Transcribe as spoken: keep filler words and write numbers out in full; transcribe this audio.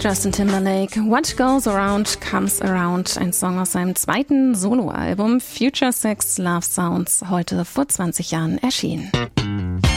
Justin Timberlake, What Goes Around Comes Around, ein Song aus seinem zweiten Soloalbum Future Sex Love Sounds, heute vor zwanzig Jahren erschienen.